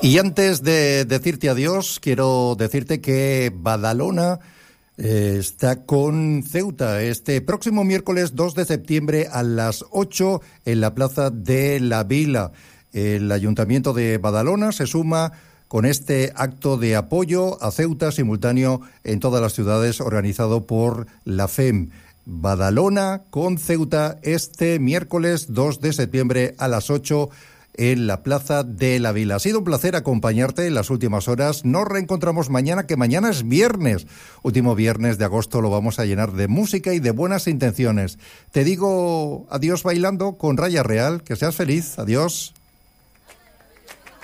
Y antes de decirte adiós, quiero decirte que Badalona está con Ceuta este próximo miércoles 2 de septiembre a las 8 en la Plaza de la Vila. El Ayuntamiento de Badalona se suma con este acto de apoyo a Ceuta simultáneo en todas las ciudades organizado por la FEM. Badalona con Ceuta este miércoles 2 de septiembre a las 8 en la Plaza de la Vila. Ha sido un placer acompañarte en las últimas horas. Nos reencontramos mañana, que mañana es viernes. Último viernes de agosto lo vamos a llenar de música y de buenas intenciones. Te digo adiós bailando con Raya Real. Que seas feliz. Adiós.